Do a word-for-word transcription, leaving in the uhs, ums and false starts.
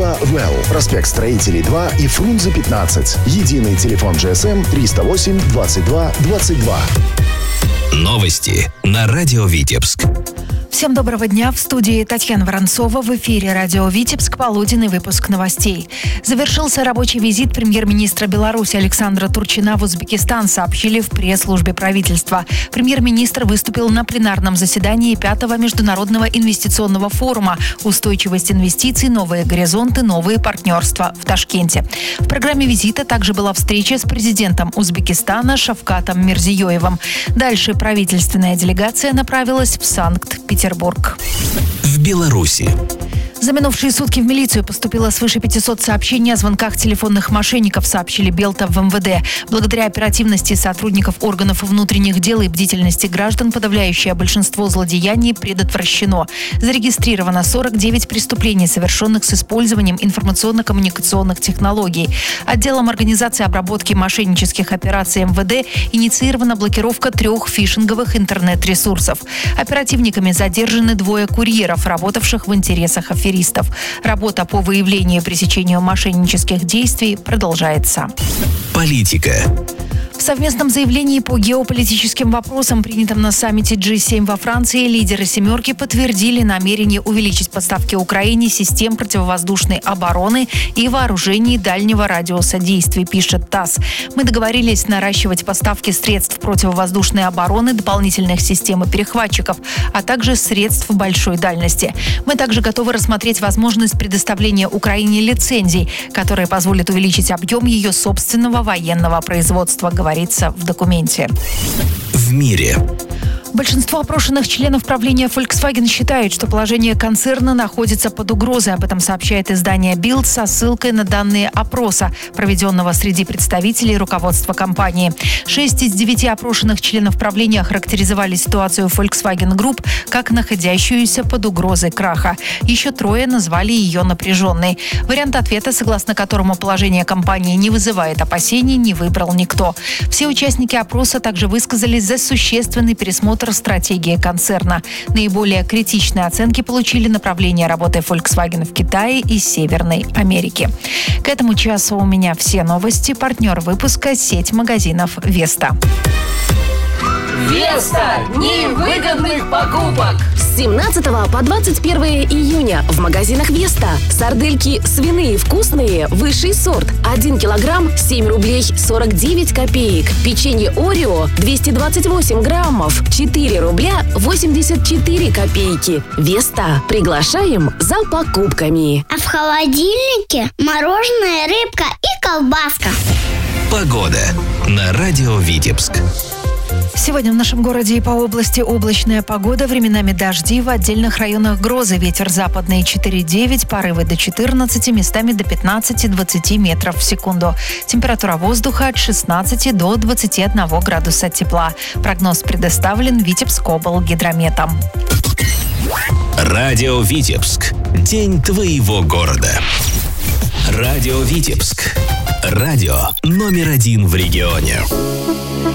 Нива Вэлл, проспект Строителей два и Фрунзе пятнадцать. Единый телефон джи эс эм триста восемь двадцать два двадцать два. Новости на радио Витебск. Всем доброго дня. В студии Татьяна Воронцова. В эфире радио Витебск. Полуденный выпуск новостей. Завершился рабочий визит премьер-министра Беларуси Александра Турчина в Узбекистан, сообщили в пресс-службе правительства. Премьер-министр выступил на пленарном заседании пятого международного инвестиционного форума «Устойчивость инвестиций. Новые горизонты. Новые партнерства» в Ташкенте. В программе визита также была встреча с президентом Узбекистана Шавкатом Мирзиёевым. Дальше правительственная делегация направилась в Санкт-Петербург. Петербург. В Беларуси. За минувшие сутки в милицию поступило свыше пятисот сообщений о звонках телефонных мошенников, сообщили Белта в эм вэ дэ. Благодаря оперативности сотрудников органов внутренних дел и бдительности граждан подавляющее большинство злодеяний предотвращено. Зарегистрировано сорок девять преступлений, совершенных с использованием информационно-коммуникационных технологий. Отделом организации обработки мошеннических операций эм вэ дэ инициирована блокировка трех фишинговых интернет-ресурсов. Оперативниками задержаны двое курьеров, работавших в интересах аферистов. Работа по выявлению и пресечению мошеннических действий продолжается. Политика. В совместном заявлении по геополитическим вопросам, принятом на саммите джи семь во Франции, лидеры «семерки» подтвердили намерение увеличить поставки Украине систем противовоздушной обороны и вооружений дальнего радиуса действий, пишет ТАСС. Мы договорились наращивать поставки средств противовоздушной обороны, дополнительных систем и перехватчиков, а также средств большой дальности. Мы также готовы рассмотреть возможность предоставления Украине лицензий, которые позволят увеличить объем ее собственного военного производства, говорится в документе. В мире. Большинство опрошенных членов правления Volkswagen считают, что положение концерна находится под угрозой. Об этом сообщает издание Bild со ссылкой на данные опроса, проведенного среди представителей руководства компании. Шесть из девяти опрошенных членов правления охарактеризовали ситуацию Volkswagen Group как находящуюся под угрозой краха. Еще трое назвали ее напряженной. Вариант ответа, согласно которому положение компании не вызывает опасений, не выбрал никто. Все участники опроса также высказались за существенный пересмотр стратегии концерна. Наиболее критичные оценки получили направления работы Volkswagen в Китае и Северной Америке. К этому часу у меня все новости. Партнер выпуска — сеть магазинов «Веста». Веста. Дни выгодных покупок. С семнадцатого по двадцать первое июня в магазинах Веста. Сардельки свиные вкусные, высший сорт. один килограмм семь рублей сорок девять копеек. Печенье Орео двести двадцать восемь граммов четыре рубля восемьдесят четыре копейки. Веста. Приглашаем за покупками. А в холодильнике мороженое, рыбка и колбаска. Погода на радио Витебск. Сегодня в нашем городе и по области облачная погода, временами дожди, в отдельных районах грозы. Ветер западный четыре девять, порывы до четырнадцати, местами до пятнадцати-двадцати метров в секунду. Температура воздуха от шестнадцати до двадцати одного градуса тепла. Прогноз предоставлен Витебскоблгидрометом. Радио Витебск. День твоего города. Радио Витебск. Радио номер один в регионе.